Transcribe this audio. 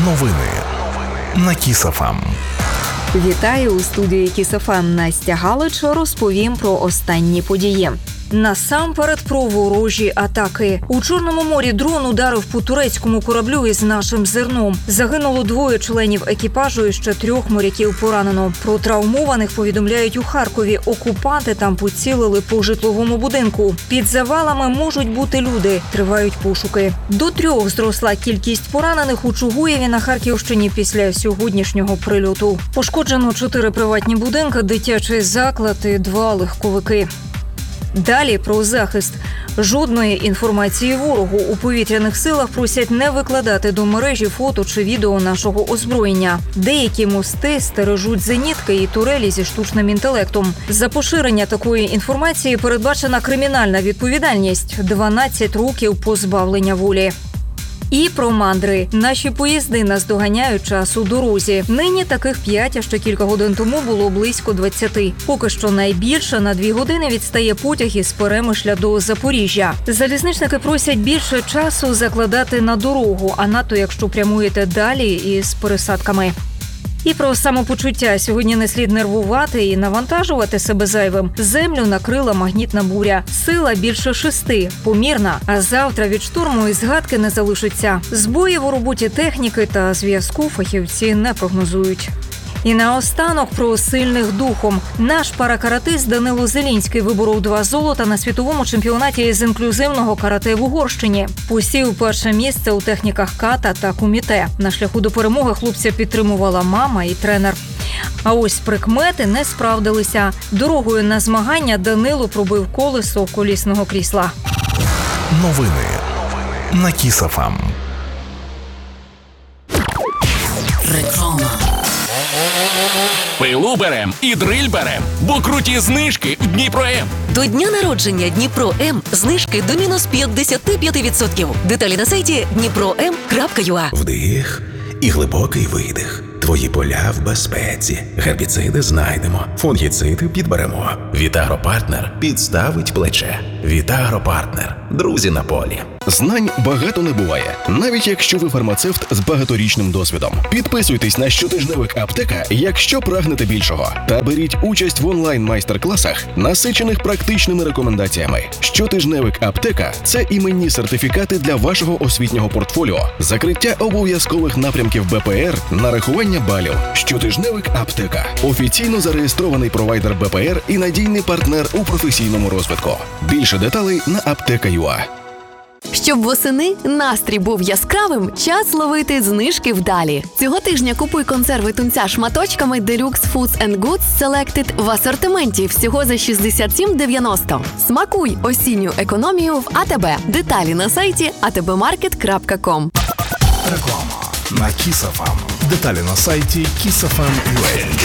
Новини на Kiss FM. Вітаю у студії Kiss FM. Настя Галич. Розповім про останні події. Насамперед про ворожі атаки. У Чорному морі дрон ударив по турецькому кораблю із нашим зерном. Загинуло 2 членів екіпажу і ще 3 моряків поранено. Про травмованих повідомляють у Харкові. Окупанти там поцілили по житловому будинку. Під завалами можуть бути люди. Тривають пошуки. До 3 зросла кількість поранених у Чугуєві на Харківщині після сьогоднішнього прильоту. Пошкоджено 4 приватні будинки, дитячий заклад і 2 легковики. Далі про захист. Жодної інформації ворогу. У повітряних силах просять не викладати до мережі фото чи відео нашого озброєння. Деякі мости стережуть зенітки і турелі зі штучним інтелектом. За поширення такої інформації передбачена кримінальна відповідальність – 12 років позбавлення волі. І про мандри. Наші поїзди наздоганяють час у дорозі. Нині таких 5, а ще кілька годин тому було близько 20. Поки що найбільше на 2 години відстає потяг із Перемишля до Запоріжжя. Залізничники просять більше часу закладати на дорогу, а надто якщо прямуєте далі із пересадками. І про самопочуття. Сьогодні не слід нервувати і навантажувати себе зайвим. Землю накрила магнітна буря. Сила більше 6, помірна. А завтра від шторму і згадки не залишиться. Збоїв у роботі техніки та зв'язку фахівці не прогнозують. І наостанок про сильних духом. Наш паракаратист Данило Зелінський виборов 2 золота на світовому чемпіонаті з інклюзивного карате в Угорщині. Посів 1-е місце у техніках ката та куміте. На шляху до перемоги хлопця підтримувала мама і тренер. А ось прикмети не справдилися. Дорогою на змагання Данило пробив колесо колісного крісла. Новини на Kiss FM. Реклама. Пилу берем і дриль берем, бо круті знижки в Дніпро-М. До дня народження Дніпро-М знижки до мінус 55%. Деталі на сайті dnipro.m.ua. Вдих і глибокий видих. Твої поля в безпеці. Гербіциди знайдемо. Фунгіциди підберемо. Вітагропартнер підставить плече. Вітагропартнер. Друзі на полі. Знань багато не буває, навіть якщо ви фармацевт з багаторічним досвідом. Підписуйтесь на щотижневик «Аптека», якщо прагнете більшого. Та беріть участь в онлайн-майстер-класах, насичених практичними рекомендаціями. Щотижневик «Аптека» – це іменні сертифікати для вашого освітнього портфоліо, закриття обов'язкових напрямків БПР, нарахування балів. Щотижневик «Аптека» – офіційно зареєстрований провайдер БПР і надійний партнер у професійному розвитку. Більше деталей на apteka.ua. Щоб восени настрій був яскравим, час ловити знижки вдалі. Цього тижня купуй консерви тунця шматочками Deluxe Foods & Goods Selected в асортименті всього за 67,90. Смакуй осінню економію в АТБ. Деталі на сайті atbmarket.com. Реклама на Kiss FM. Деталі на сайті kissfm.ua.